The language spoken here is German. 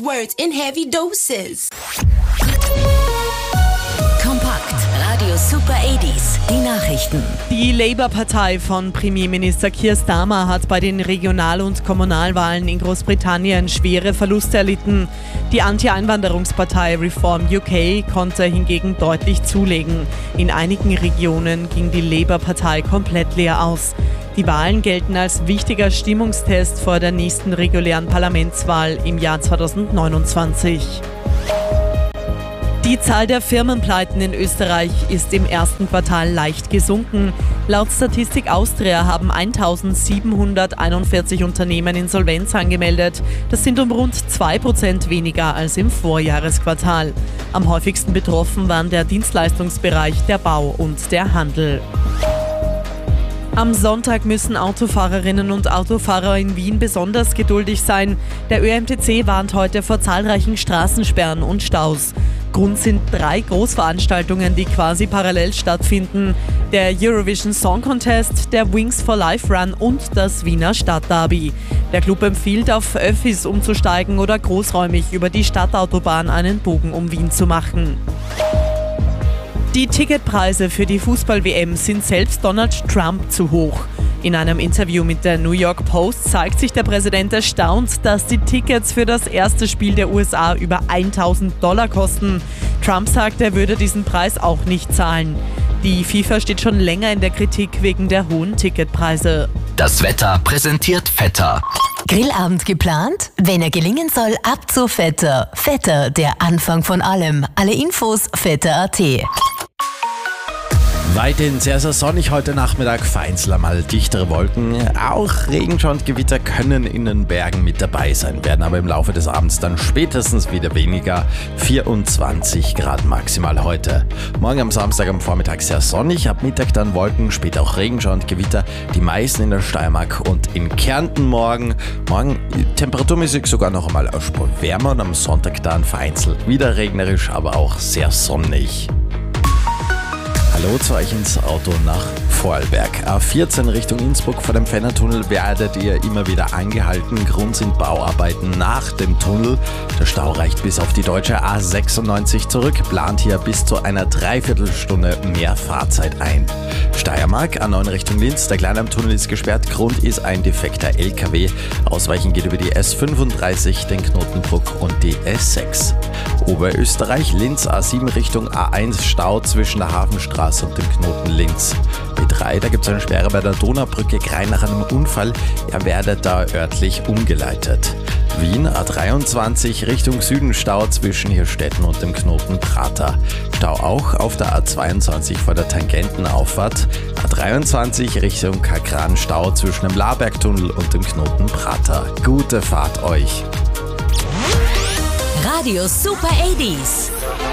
words in heavy doses. Kompakt. Radio Super 80s. Die Nachrichten. Die Labour-Partei von Premierminister Keir Starmer hat bei den Regional- und Kommunalwahlen in Großbritannien schwere Verluste erlitten. Die Anti-Einwanderungspartei Reform UK konnte hingegen deutlich zulegen. In einigen Regionen ging die Labour-Partei komplett leer aus. Die Wahlen gelten als wichtiger Stimmungstest vor der nächsten regulären Parlamentswahl im Jahr 2029. Die Zahl der Firmenpleiten in Österreich ist im ersten Quartal leicht gesunken. Laut Statistik Austria haben 1741 Unternehmen Insolvenz angemeldet. Das sind um rund 2% weniger als im Vorjahresquartal. Am häufigsten betroffen waren der Dienstleistungsbereich, der Bau und der Handel. Am Sonntag müssen Autofahrerinnen und Autofahrer in Wien besonders geduldig sein. Der ÖMTC warnt heute vor zahlreichen Straßensperren und Staus. Grund sind 3 Großveranstaltungen, die quasi parallel stattfinden. Der Eurovision Song Contest, der Wings for Life Run und das Wiener Stadtderby. Der Club empfiehlt, auf Öffis umzusteigen oder großräumig über die Stadtautobahn einen Bogen um Wien zu machen. Die Ticketpreise für die Fußball-WM sind selbst Donald Trump zu hoch. In einem Interview mit der New York Post zeigt sich der Präsident erstaunt, dass die Tickets für das erste Spiel der USA über $1.000 kosten. Trump sagt, er würde diesen Preis auch nicht zahlen. Die FIFA steht schon länger in der Kritik wegen der hohen Ticketpreise. Das Wetter präsentiert Vetter. Grillabend geplant? Wenn er gelingen soll, ab zu Vetter. Vetter, der Anfang von allem. Alle Infos vetter.at. Weiterhin sehr, sehr sonnig heute Nachmittag, vereinzelt mal dichtere Wolken. Auch Regenschauer und Gewitter können in den Bergen mit dabei sein, werden aber im Laufe des Abends dann spätestens wieder weniger. 24 Grad maximal heute. Morgen am Samstag am Vormittag sehr sonnig, ab Mittag dann Wolken, später auch Regenschauer und Gewitter. Die meisten in der Steiermark und in Kärnten morgen. Morgen temperaturmäßig sogar noch einmal eine Spur wärmer und am Sonntag dann vereinzelt wieder regnerisch, aber auch sehr sonnig. Hallo zu euch ins Auto nach Vorarlberg. A14 Richtung Innsbruck vor dem Fennertunnel werdet ihr immer wieder angehalten. Grund sind Bauarbeiten nach dem Tunnel. Der Stau reicht bis auf die deutsche A96 zurück, plant hier bis zu einer Dreiviertelstunde mehr Fahrzeit ein. Steiermark, A9 Richtung Linz, der Kleinheim-Tunnel ist gesperrt. Grund ist ein defekter LKW. Ausweichen geht über die S35, den Knotenbruck und die S6. Oberösterreich, Linz, A7 Richtung A1, Stau zwischen der Hafenstraße und dem Knoten Linz. B3, da gibt es eine Sperre bei der Donaubrücke, Grein nach einem Unfall. Ihr werdet da örtlich umgeleitet. Wien, A23 Richtung Süden, Stau zwischen Hirstetten und dem Knoten Prater. Stau auch auf der A22 vor der Tangentenauffahrt. A23 Richtung Kakran, Stau zwischen dem Labergtunnel und dem Knoten Prater. Gute Fahrt euch! Radio Super 80s.